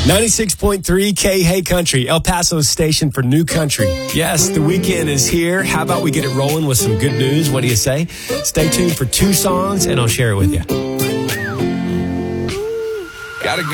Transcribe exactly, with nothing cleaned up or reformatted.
ninety-six point three K Hey Country, El Paso's station for new country. Yes, the weekend is here. How about we get it rolling with some good news? What do you say? Stay tuned for two songs, and I'll share it with you. Gotta